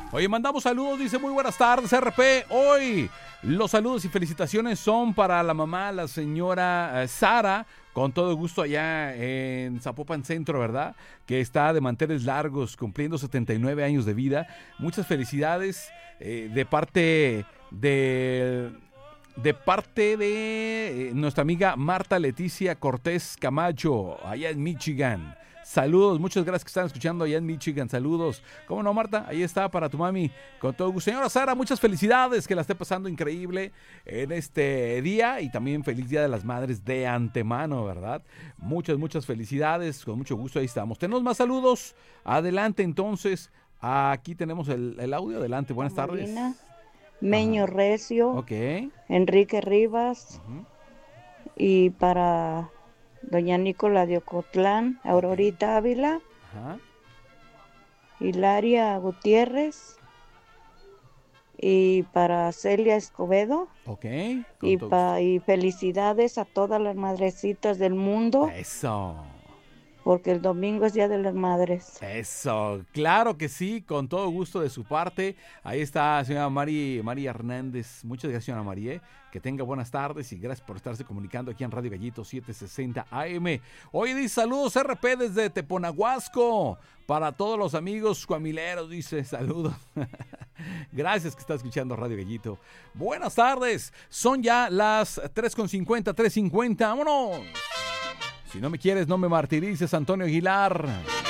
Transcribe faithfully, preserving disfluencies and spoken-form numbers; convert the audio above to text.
Oye, mandamos saludos, dice muy buenas tardes, R P. Hoy los saludos y felicitaciones son para la mamá, la señora eh, Sara, con todo gusto allá en Zapopan Centro, ¿verdad? Que está de manteles largos, cumpliendo setenta y nueve años de vida. Muchas felicidades eh, de parte de... De parte de nuestra amiga Marta Leticia Cortés Camacho, allá en Michigan. Saludos, muchas gracias que están escuchando allá en Michigan. Saludos. ¿Cómo no, Marta? Ahí está para tu mami. Con todo gusto. Señora Sara, muchas felicidades. Que la esté pasando increíble en este día. Y también feliz Día de las Madres de antemano, ¿verdad? Muchas, muchas felicidades. Con mucho gusto, ahí estamos. Tenemos más saludos. Adelante, entonces. Aquí tenemos el, el audio. Adelante, buenas tardes. Molina, Meño Ajá. Recio, Ok. Enrique Rivas, Uh-huh. y para doña Nicola de Ocotlán, Aurorita Ávila, Ajá. Hilaria Gutiérrez, y para Celia Escobedo, Ok. y, Con todo pa, y felicidades a todas las madrecitas del mundo, gusto. Eso. porque el domingo es Día de las Madres. Eso, claro que sí, con todo gusto de su parte. Ahí está, señora Mari, Mari Hernández. Muchas gracias, señora Mari. ¿eh? Que tenga buenas tardes y gracias por estarse comunicando aquí en Radio Gallito setecientos sesenta A M. Hoy dice saludos R P desde Teponahuasco. Para todos los amigos cuamileros, dice saludos. Gracias que está escuchando Radio Gallito. Buenas tardes, son ya las tres con cincuenta, tres cincuenta. ¡Vámonos! Si no me quieres, no me martirices, Antonio Aguilar.